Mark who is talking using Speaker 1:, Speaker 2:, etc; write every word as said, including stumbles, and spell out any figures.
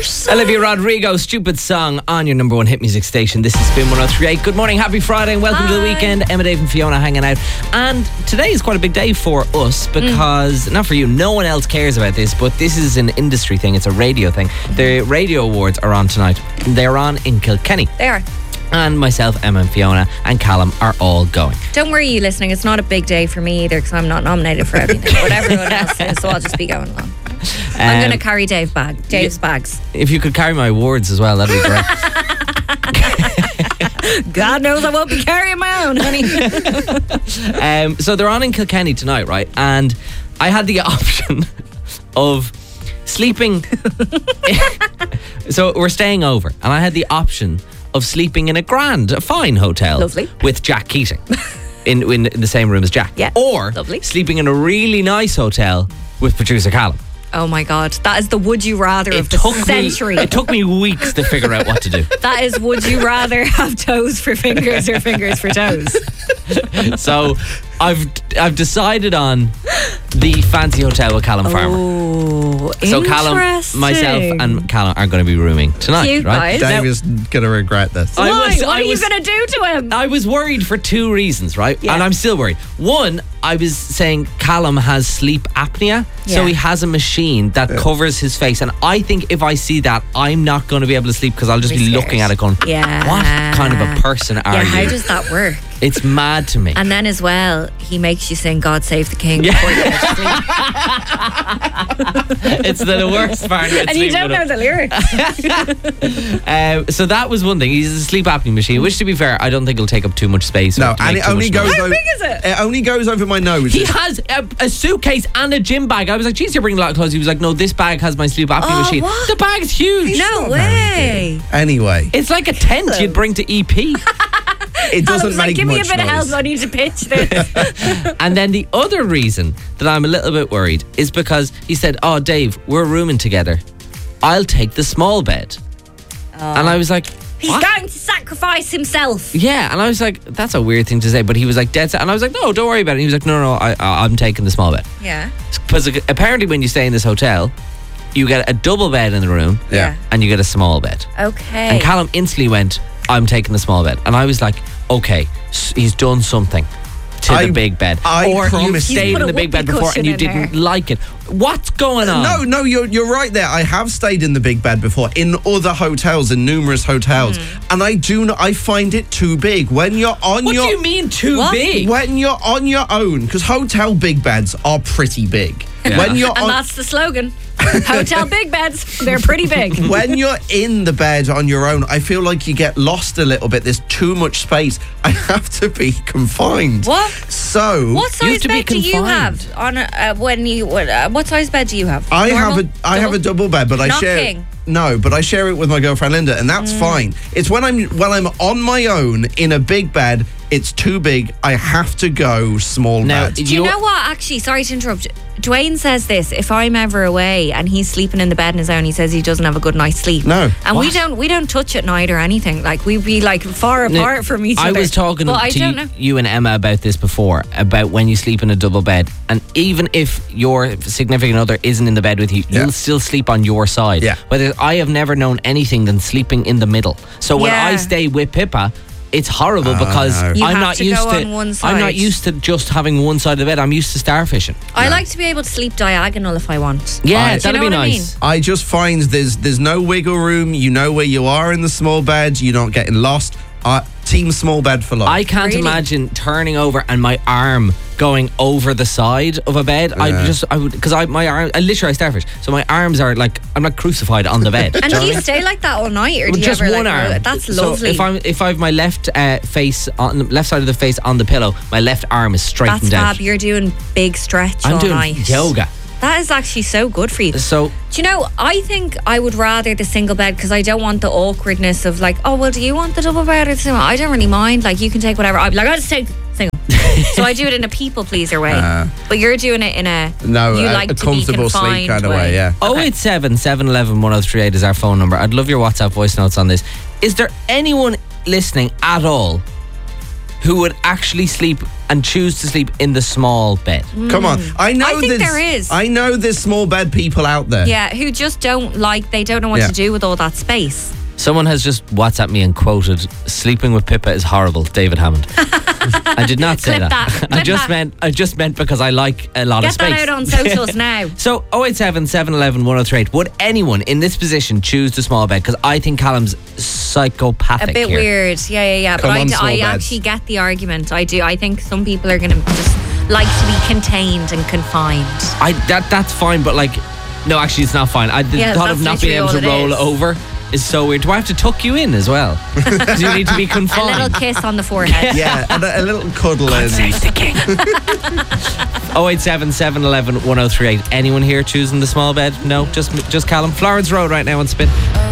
Speaker 1: yourself.
Speaker 2: Olivia Rodrigo, Stupid Song on your number one hit music station. This is Spin one oh three point eight. Good morning, happy Friday, and welcome
Speaker 1: Hi.
Speaker 2: to the weekend. Emma, Dave and Fiona hanging out. And today is quite a big day for us because, mm. not for you, no one else cares about this, but this is an industry thing. It's a radio thing. The radio awards are on tonight. They're on in Kilkenny.
Speaker 1: They are.
Speaker 2: And myself, Emma and Fiona and Callum are all going.
Speaker 1: Don't worry, you listening. It's not a big day for me either because I'm not nominated for anything. But everyone else is, so I'll just be going along. Um, I'm going to carry Dave bag, Dave's yeah, bags.
Speaker 2: If you could carry my awards as well, that'd be great.
Speaker 1: God knows I won't be carrying my own, honey.
Speaker 2: um, so they're on in Kilkenny tonight, right? And I had the option of sleeping. So we're staying over, and I had the option of sleeping in a grand, a fine hotel.
Speaker 1: Lovely.
Speaker 2: With Jack Keating in, in in the same room as Jack.
Speaker 1: Yeah.
Speaker 2: Or
Speaker 1: lovely.
Speaker 2: Sleeping in a really nice hotel with producer Callum.
Speaker 1: Oh my God, that is the would you rather
Speaker 2: it
Speaker 1: of the century.
Speaker 2: Me, it took me weeks to figure out what to do.
Speaker 1: That is would you rather have toes for fingers or fingers for toes?
Speaker 2: So I've I've decided on the fancy hotel with Callum Farmer.
Speaker 1: Oh,
Speaker 2: so Callum, myself and Callum are going to be rooming tonight.
Speaker 1: Cute,
Speaker 2: right?
Speaker 1: guys.
Speaker 3: Dave is going to regret this.
Speaker 1: Why?
Speaker 2: I was,
Speaker 1: what
Speaker 2: I
Speaker 1: are you
Speaker 2: was,
Speaker 1: going to do to him?
Speaker 2: I was worried for two reasons, right?
Speaker 1: Yeah.
Speaker 2: And I'm still worried. One, I was saying Callum has sleep apnea,
Speaker 1: yeah.
Speaker 2: so he has a machine that yeah. covers his face. And I think if I see that, I'm not going to be able to sleep because I'll just be, be looking at it going,
Speaker 1: yeah.
Speaker 2: what kind of a person are
Speaker 1: yeah,
Speaker 2: you?
Speaker 1: How does that work?
Speaker 2: It's mad to me.
Speaker 1: And then as well, he makes you sing God Save the King yeah. before you go to sleep.
Speaker 2: It's the worst part.
Speaker 1: And you don't know the lyrics.
Speaker 2: um, so that was one thing. He's a sleep apnea machine, which to be fair, I don't think will take up too much space.
Speaker 3: No, and it only goes
Speaker 1: How
Speaker 3: over,
Speaker 1: big is it?
Speaker 3: It only goes over my nose.
Speaker 2: He has a, a suitcase and a gym bag. I was like, geez, you're bringing a lot of clothes. He was like, no, this bag has my sleep apnea
Speaker 1: oh,
Speaker 2: machine.
Speaker 1: What?
Speaker 2: The bag's huge.
Speaker 1: No way.
Speaker 3: Anyway.
Speaker 2: It's like a tent
Speaker 1: Hello.
Speaker 2: you'd bring to E P.
Speaker 3: It doesn't make
Speaker 1: like, give
Speaker 3: much
Speaker 1: me a bit
Speaker 3: noise.
Speaker 1: of help. I need to pitch this.
Speaker 2: And then the other reason that I'm a little bit worried is because he said, oh, Dave, we're rooming together. I'll take the small bed. Oh. And I was like,
Speaker 1: he's
Speaker 2: what?
Speaker 1: going to sacrifice himself.
Speaker 2: Yeah, and I was like, that's a weird thing to say. But he was like, dead set. And I was like, no, don't worry about it. And he was like, no, no, I, I'm taking the small bed.
Speaker 1: Yeah.
Speaker 2: Because apparently when you stay in this hotel, you get a double bed in the room.
Speaker 3: Yeah.
Speaker 2: And you get a small bed.
Speaker 1: Okay.
Speaker 2: And Callum instantly went, I'm taking the small bed. And I was like, okay, he's done something to
Speaker 3: I,
Speaker 2: the big bed.
Speaker 3: I
Speaker 2: or you
Speaker 3: stayed
Speaker 2: stayed in the big bed before and you didn't
Speaker 1: there.
Speaker 2: like it. What's going on?
Speaker 3: No, no, you're you're right there. I have stayed in the big bed before in other hotels, in numerous hotels, mm. and I do not. I find it too big when you're on
Speaker 2: what
Speaker 3: your.
Speaker 2: What do you mean too
Speaker 1: what?
Speaker 2: big?
Speaker 3: When you're on your own, because hotel big beds are pretty big.
Speaker 2: Yeah.
Speaker 3: When you're
Speaker 1: and
Speaker 3: on,
Speaker 1: that's the slogan. Hotel big beds, they're pretty big.
Speaker 3: When you're in the bed on your own, I feel like you get lost a little bit. There's too much space. I have to be confined.
Speaker 1: What?
Speaker 3: So
Speaker 1: what size bed do you have on a, uh, when you? Uh, what size bed do you have?
Speaker 3: I
Speaker 1: Normal?
Speaker 3: have a I
Speaker 1: double?
Speaker 3: have a double bed, but I
Speaker 1: Not
Speaker 3: share.
Speaker 1: king.
Speaker 3: No, but I share it with my girlfriend Linda, and that's mm. fine. It's when I'm when I'm on my own in a big bed. It's too big. I have to go small
Speaker 2: now,
Speaker 3: bed.
Speaker 1: Do you know what? Actually, sorry to interrupt. Dwayne says this: if I'm ever away and he's sleeping in the bed on his own, he says he doesn't have a good night's sleep.
Speaker 3: No,
Speaker 1: and
Speaker 2: what?
Speaker 1: we don't we don't touch at night or anything. Like we'd be like far apart
Speaker 2: now,
Speaker 1: from each
Speaker 2: I
Speaker 1: other.
Speaker 2: I was talking
Speaker 1: but
Speaker 2: to
Speaker 1: I don't know.
Speaker 2: you and Emma about this before, about when you sleep in a double bed, and even if your significant other isn't in the bed with you,
Speaker 3: yeah.
Speaker 2: you'll still sleep on your side.
Speaker 3: Yeah.
Speaker 2: Whether I have never known anything than sleeping in the middle. So when
Speaker 1: yeah.
Speaker 2: I stay with Pippa, it's horrible
Speaker 3: oh,
Speaker 2: because
Speaker 3: no.
Speaker 1: You
Speaker 2: I'm
Speaker 1: have
Speaker 2: not
Speaker 1: to
Speaker 2: used
Speaker 1: go
Speaker 2: to.
Speaker 1: on one side.
Speaker 2: I'm not used to just having one side of the bed. I'm used to starfishing.
Speaker 1: I
Speaker 3: no.
Speaker 1: like to be able to sleep diagonal if I want.
Speaker 2: Yeah,
Speaker 3: I,
Speaker 2: that'd
Speaker 1: you know
Speaker 2: be
Speaker 1: what
Speaker 2: nice.
Speaker 1: I mean?
Speaker 3: I just find there's there's no wiggle room. You know where you are in the small bed. You're not getting lost. Uh, team small bed for life.
Speaker 2: I can't
Speaker 1: Really?
Speaker 2: imagine turning over and my arm going over the side of a bed. I
Speaker 3: Yeah.
Speaker 2: just, I would, because I my arm, I literally I starfish, so my arms are like I'm like crucified on the bed.
Speaker 1: And
Speaker 2: Do
Speaker 1: do
Speaker 2: you
Speaker 1: you stay like that all night, or do you
Speaker 2: just
Speaker 1: ever
Speaker 2: one
Speaker 1: like,
Speaker 2: arm?
Speaker 1: oh, that's
Speaker 2: So
Speaker 1: lovely.
Speaker 2: if I'm if I have my left uh, face on the left side of the face on the pillow, my left arm is straightened
Speaker 1: that's
Speaker 2: out.
Speaker 1: fab. You're doing big stretch
Speaker 2: I'm
Speaker 1: all
Speaker 2: doing
Speaker 1: night.
Speaker 2: yoga.
Speaker 1: That is actually so good for you.
Speaker 2: So
Speaker 1: Do you know, I think I would rather the single bed because I don't want the awkwardness of like, oh, well, do you want the double bed or the single? I don't really mind. Like, you can take whatever. I'd be like, I'll just take single. So I do it in a people pleaser way. Uh, but you're doing it in a
Speaker 3: no,
Speaker 1: you
Speaker 3: a,
Speaker 1: like
Speaker 3: a
Speaker 1: to
Speaker 3: comfortable
Speaker 1: be
Speaker 3: sleep kind of
Speaker 1: way.
Speaker 3: way, yeah.
Speaker 2: oh eight seven, seven one one, one oh three eight is our phone number. I'd love your WhatsApp voice notes on this. Is there anyone listening at all who would actually sleep and choose to sleep in the small bed.
Speaker 3: Come on. I know
Speaker 1: I think
Speaker 3: there's,
Speaker 1: there is.
Speaker 3: I know there's small bed people out there.
Speaker 1: Yeah, who just don't like, they don't know what
Speaker 3: Yeah.
Speaker 1: to do with all that space.
Speaker 2: Someone has just WhatsApped me and quoted, "Sleeping with Pippa is horrible." David Hammond. I did not say
Speaker 1: Clip
Speaker 2: that.
Speaker 1: that.
Speaker 2: I
Speaker 1: Clip
Speaker 2: just
Speaker 1: that.
Speaker 2: meant I just meant because I like a lot of
Speaker 1: Get
Speaker 2: space.
Speaker 1: that out on socials now.
Speaker 2: So oh eight seven, seven one one, one oh three eight. Would anyone in this position choose the small bed? Because I think Callum's psychopathic
Speaker 1: A bit
Speaker 2: here.
Speaker 1: weird. Yeah, yeah, yeah.
Speaker 3: Come
Speaker 1: but I,
Speaker 3: on,
Speaker 1: d-
Speaker 3: small
Speaker 1: I
Speaker 3: beds.
Speaker 1: actually get the argument. I do. I think some people are going to just like to be contained and confined.
Speaker 2: I that that's fine, but like, no, actually, it's not fine. I the
Speaker 1: Yeah,
Speaker 2: thought
Speaker 1: that's
Speaker 2: of not being able to
Speaker 1: literally all
Speaker 2: roll
Speaker 1: it is.
Speaker 2: over is so weird. Do I have to tuck you in as well? Do you need to be
Speaker 1: A
Speaker 2: confined?
Speaker 1: little kiss on the forehead.
Speaker 3: Yeah, and a, a little cuddle in.
Speaker 2: oh eight seven, seven one one, one oh three eight. Anyone here choosing the small bed? No, just just Callum. Florence Road right now on Spin.